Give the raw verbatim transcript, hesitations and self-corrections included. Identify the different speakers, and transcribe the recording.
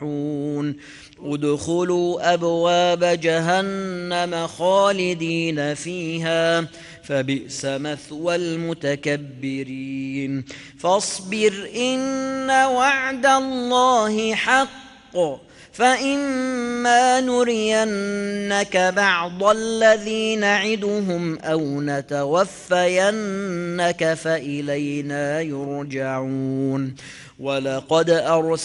Speaker 1: يفرحون ادخلوا أبواب جهنم خالدين فيها فبئس مثوى المتكبرين فاصبر إن وعد الله حق فإما نرينك بعض الذي نعدهم أو نتوفينك فإلينا يرجعون ولقد أرسلنا